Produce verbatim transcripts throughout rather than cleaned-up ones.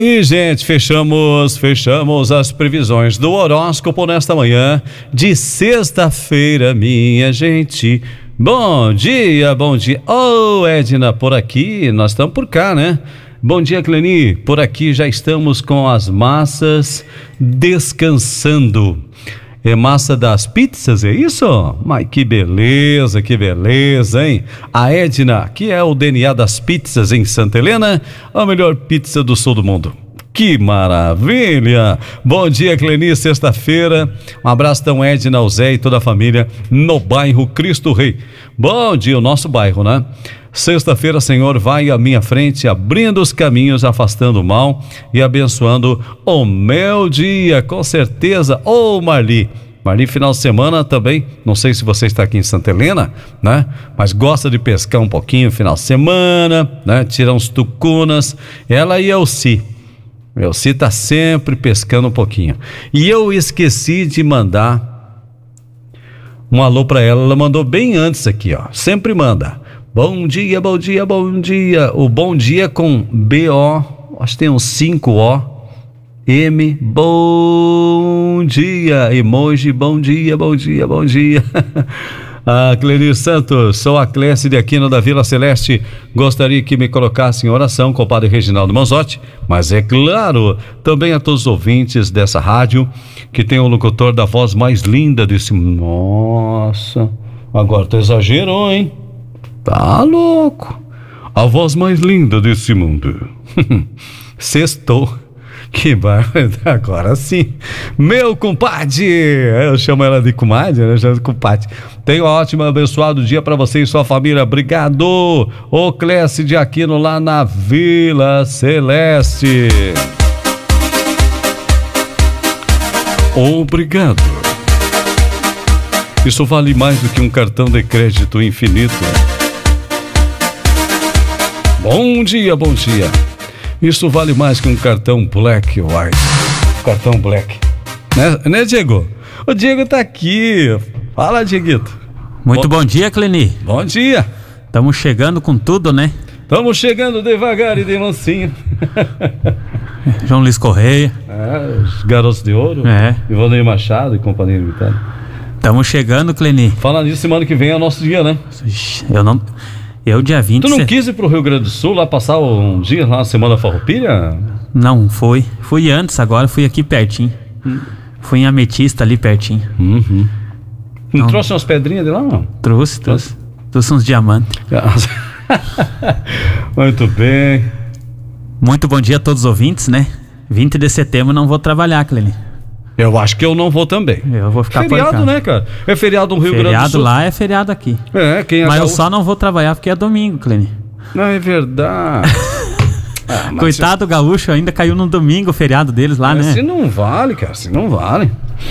E, gente, fechamos, fechamos as previsões do horóscopo nesta manhã de sexta-feira, minha gente. Bom dia, bom dia. Ô, oh, Edna, por aqui, nós estamos por cá, né? Bom dia, Cleni. Por aqui já estamos com as massas descansando. É massa das pizzas, é isso? Mas que beleza, que beleza, hein? A Edna, que é o D N A das pizzas em Santa Helena, a melhor pizza do sul do mundo. Que maravilha! Bom dia, Cleni, sexta-feira. Um abraço tão Edna, ao Zé e toda a família no bairro Cristo Rei. Bom dia, o nosso bairro, né? Sexta-feira, Senhor, vai à minha frente, abrindo os caminhos, afastando o mal e abençoando o meu dia, com certeza. Ô, oh, Marli, Marli, final de semana também, não sei se você está aqui em Santa Helena, né? Mas gosta de pescar um pouquinho final de semana, né? Tirar uns tucunas. Ela e Elci. Elci tá sempre pescando um pouquinho. E eu esqueci de mandar um alô para ela, ela mandou bem antes aqui, ó. Sempre manda. Bom dia, bom dia, bom dia. O bom dia com B O, acho que tem uns cinco O, M, bom dia, emoji, bom dia, bom dia, bom dia. Ah, Cleni Santos, sou a Clécia de Aquino da Vila Celeste. Gostaria que me colocasse em oração com o padre Reginaldo Manzotti, mas é claro, também a todos os ouvintes dessa rádio, que tem o locutor da voz mais linda desse... Nossa, agora tu exagerou, hein? Tá louco. A voz mais linda desse mundo. Sextou. Que barulho. Agora sim. Meu compadre. Eu chamo ela de comadre, né? Eu chamo de compadre. Tenha um ótimo, abençoado dia pra você e sua família. Obrigado. Ô Clécio de Aquino lá na Vila Celeste. Obrigado. Isso vale mais do que um cartão de crédito infinito. Bom dia, bom dia. Isso vale mais que um cartão Black White. Cartão Black. Né, né, Diego? O Diego tá aqui. Fala, Dieguito. Muito bom, bom dia, Cleni. Bom dia. Estamos chegando com tudo, né? Estamos chegando devagar e de mansinho. João Luiz Correia. É, os Garotos de Ouro. É. Ivonei Machado e companhia limitada. Estamos chegando, Cleni. Falando nisso, semana que vem é o nosso dia, né? Eu não... Eu, dia vinte... Tu não quis ir pro Rio Grande do Sul, lá passar um dia lá na Semana Farroupilha? Não, foi. Fui antes, agora fui aqui pertinho. Hum. Fui em Ametista, ali pertinho. Uhum. Não, não trouxe umas pedrinhas de lá, não? Trouxe, trouxe. Trouxe uns diamantes. Muito bem. Muito bom dia a todos os ouvintes, né? vinte de setembro não vou trabalhar, Cleni. Eu acho que eu não vou também. Eu vou ficar feriado, por cá. Né, cara? É feriado no Rio feriado Grande do Sul. Feriado lá é feriado aqui. É, quem Mas acabou... eu só não vou trabalhar porque é domingo, Cleni. Não, é verdade. Ah, Coitado do gaúcho, ainda caiu no domingo o feriado deles lá, mas né? Assim não vale, cara, assim não vale.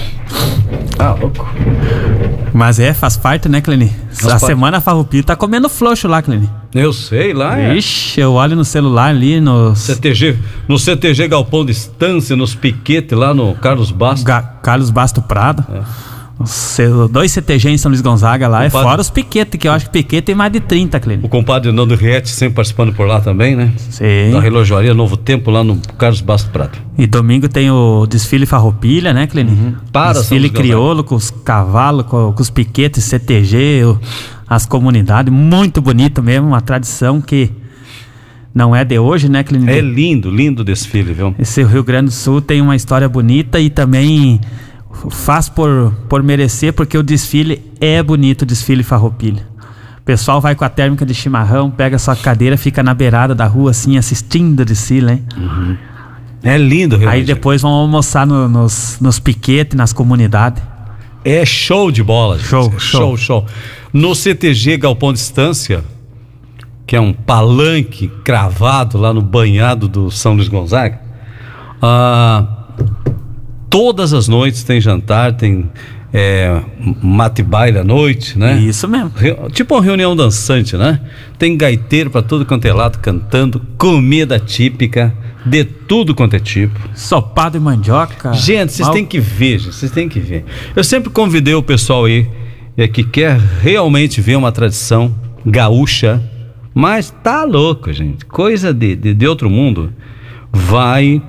Ah, louco. Mas é, faz parte, né, Cleni? Faz a parte. Semana Farroupilha tá comendo frouxo lá, Cleni. Eu sei, lá é. Ixi, eu olho no celular ali no... C T G, no C T G Galpão de Estância, nos piquetes lá no Carlos Basto. Ga- Carlos Basto Prado. É. Dois C T G em São Luís Gonzaga lá, compadre... é fora os piquetes, que eu acho que piquete tem mais de trinta, Cleni. O compadre Nando Riete sempre participando por lá também, né? Sim. Da relojoaria Novo Tempo lá no Carlos Basto Prado. E domingo tem o desfile Farroupilha, né, Cleni? Uhum. Para desfile crioulo com os cavalos, com, com os piquetes, C T G, o, as comunidades, muito bonito mesmo, uma tradição que não é de hoje, né, Cleni? É lindo, lindo desfile, viu? Esse Rio Grande do Sul tem uma história bonita e também... faz por, por merecer, porque o desfile é bonito, o desfile Farroupilha. O pessoal vai com a térmica de chimarrão, pega sua cadeira, fica na beirada da rua assim, assistindo o desfile, hein? Uhum. É lindo, realmente. Aí depois vão almoçar no, nos, nos piquetes, nas comunidades. É show de bola, gente. Show, show, show, show. No C T G Galpão de Estância, que é um palanque cravado lá no banhado do São Luís Gonzaga, ah, todas as noites tem jantar, tem é, mate baile à noite, né? Isso mesmo. Re, tipo uma reunião dançante, né? Tem gaiteiro pra tudo quanto é lado cantando, comida típica, de tudo quanto é tipo. Sopado e mandioca. Gente, vocês mal... têm que ver, gente, vocês têm que ver. Eu sempre convidei o pessoal aí é, que quer realmente ver uma tradição gaúcha, mas tá louco, gente. Coisa de, de, de outro mundo. vai